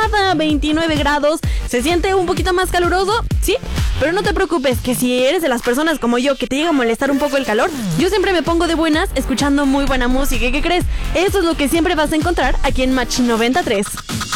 nada, 29 grados. Se siente un poquito más caluroso, sí, pero no te preocupes, que si eres de las personas como yo que te llega a molestar un poco el calor, yo siempre me pongo de buenas escuchando muy buena música. ¿Y qué crees? Eso es lo que siempre vas a encontrar aquí en Match 93.